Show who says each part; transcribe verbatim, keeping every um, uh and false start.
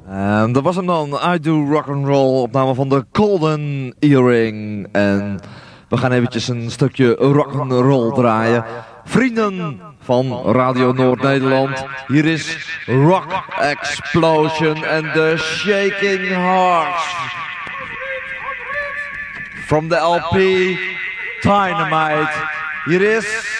Speaker 1: En dat was hem dan, I Do Rock and Roll, opname van de Golden Earring. En we gaan eventjes een stukje rock and roll draaien. Vrienden van Radio Noord-Nederland, hier is Rock Explosion and the Shaking Hearts. From the L P Dynamite, hier is